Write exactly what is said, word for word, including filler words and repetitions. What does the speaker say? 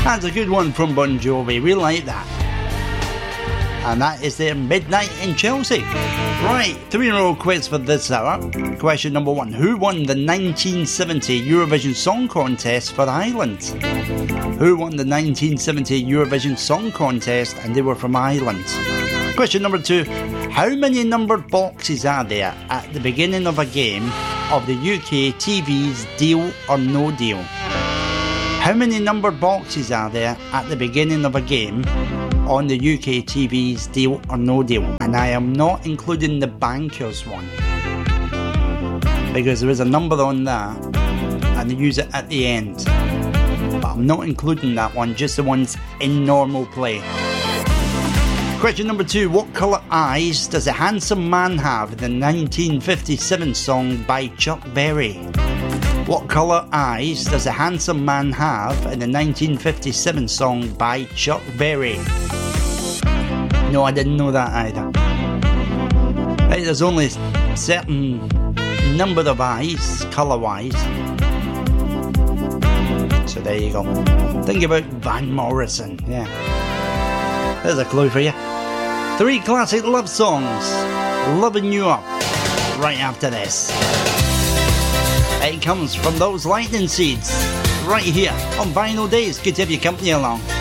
That's a good one from Bon Jovi. We like that. And that is their Midnight in Chelsea. Right, three-in-a-row quiz for this hour. Question number one. Who won the nineteen seventy Eurovision Song Contest for Ireland? Who won the nineteen seventy Eurovision Song Contest, and they were from Ireland? Question number two. How many numbered boxes are there at the beginning of a game of the U K T V's Deal or No Deal? How many numbered boxes are there at the beginning of a game on the U K T V's Deal or No Deal? And I am not including the bankers one, because there is a number on that and they use it at the end. But I'm not including that one, just the ones in normal play. Question number two. What colour eyes does a handsome man have in the nineteen fifty-seven song by Chuck Berry? What colour eyes does a handsome man have in the nineteen fifty-seven song by Chuck Berry? No, I didn't know that either. Right, there's only a certain number of eyes, colour-wise. So there you go. Think about Van Morrison, yeah. There's a clue for you. Three classic love songs, loving you up, right after this. It comes from those lightning seeds, right here on Vinyl Days. Good to have your company along.